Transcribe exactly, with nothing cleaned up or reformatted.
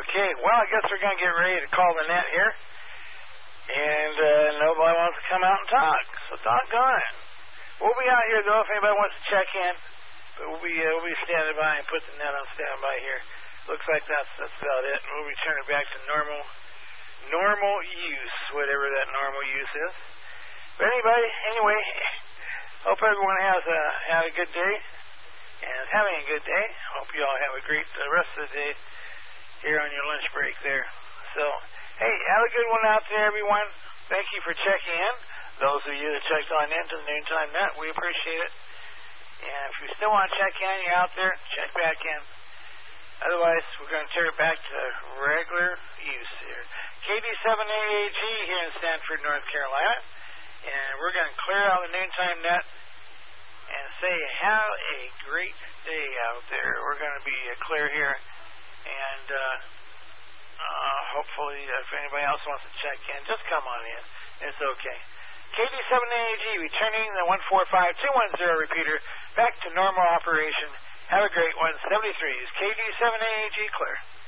Okay, well, I guess we're going to get ready to call the net here. And uh, nobody wants to come out and talk, so doggone it. We'll be out here, though, if anybody wants to check in. But we'll be, uh, we'll be standing by and put the net on standby here. Looks like that's, that's about it. We'll be turning back to normal normal use, whatever that normal use is. But anybody, anyway, hope everyone has a, had a good day and is having a good day. Hope you all have a great uh, rest of the day here on your lunch break there. So, hey, have a good one out there, everyone. Thank you for checking in. Those of you that checked on into the Noontime Net, we appreciate it. And if you still want to check in, you're out there, check back in. Otherwise, we're going to turn it back to regular use here. K D seven A A G here in Sanford, North Carolina. And we're going to clear out the Noontime Net and say, have a great day out there. We're going to be uh, clear here. And uh, uh, hopefully, if anybody else wants to check in, just come on in. It's okay. K D seven A A G returning the one four five two one zero repeater back to normal operation. Have a great one. seventy-three is K D seven A A G clear.